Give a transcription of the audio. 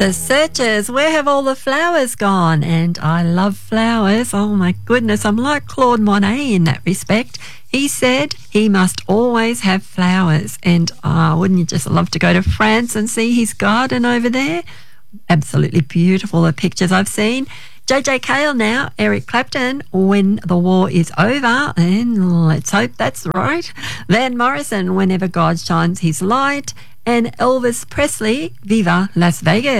The Searchers, where have all the flowers gone? And I love flowers. Oh my goodness, I'm like Claude Monet in that respect. He said he must always have flowers. And wouldn't you just love to go to France and see his garden over there? Absolutely beautiful, the pictures I've seen. JJ Cale now, Eric Clapton, When the War is Over, and let's hope that's right. Van Morrison, Whenever God Shines His Light, and Elvis Presley, Viva Las Vegas.